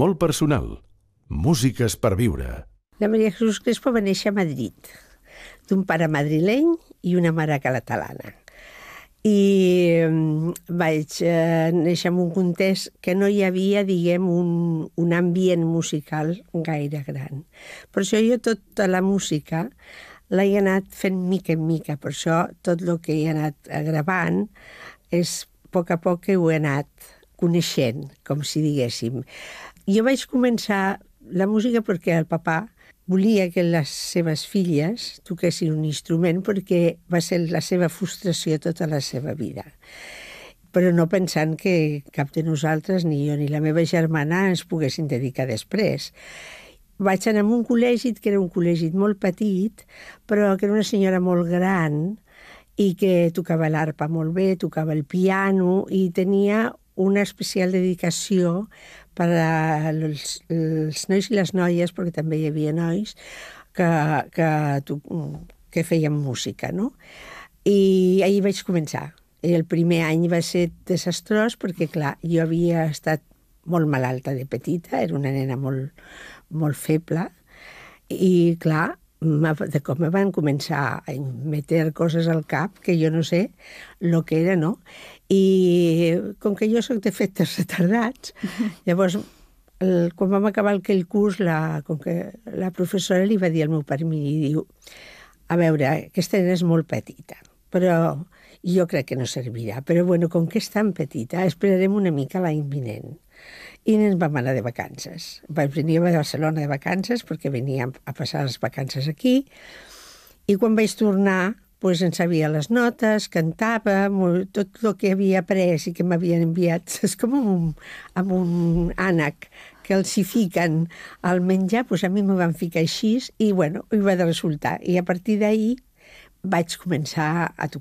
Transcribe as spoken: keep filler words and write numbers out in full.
molt personal. Músiques per viure. La Maria Jesús Crespo va néixer a Madrid, d'un pare madrileny i una mare catalana. I vaig eh, néixer en un context que no hi havia, diguem, un, un ambient musical gaire gran. Per això jo tota la música l'he anat fent mica en mica, per això tot el que he anat gravant és a poc a poc que ho he anat coneixent, com si diguéssim. Jo vaig començar la música perquè el papà volia que les seves filles toquessin un instrument perquè va ser la seva frustració tota la seva vida. Però no pensant que cap de nosaltres, ni jo ni la meva germana, ens poguessin dedicar després. Vaig anar a un col·legi, que era un col·legi molt petit, però que era una senyora molt gran i que tocava l'arpa molt bé, tocava el piano i tenia una especial dedicació per als els nois i les noies, perquè també hi havia nois, que, que, que feien música, no? I ahir vaig començar. I el primer any va ser desastrós perquè, clar, jo havia estat molt malalta de petita, era una nena molt, molt feble, i, clar, de cop me van començar a meter coses al cap que jo no sé el que era, no? I com que jo soc d'efectes retardats, llavors, el, quan vam acabar aquell curs, la, com que la professora li va dir al meu pare, i diu, a veure, aquesta nena és molt petita, però jo crec que no servirà, però bueno, com que és tan petita, esperarem una mica l'any vinent. I ens vam anar de vacances. Vaig venir a Barcelona de vacances perquè veníem a passar les vacances aquí i quan vaig tornar doncs en sabia les notes, cantava, tot el que havia après i que m'havien enviat. És com amb un, amb un ànec que els hi fiquen al menjar, doncs a mi m'ho van ficar així i bueno, hi va de resultar. I a partir d'ahir vaig començar a tocar.